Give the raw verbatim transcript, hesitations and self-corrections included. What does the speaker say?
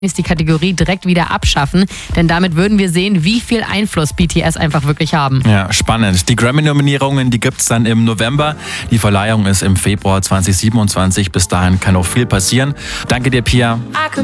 ist die Kategorie direkt wieder abschaffen, denn damit würden wir sehen, wie viel Einfluss B T S einfach wirklich haben. Ja, spannend. Die Grammy-Nominierungen, die gibt's dann im November. Die Verleihung ist im Februar zwanzig siebenundzwanzig. Bis dahin kann noch viel passieren. Danke dir, Pia.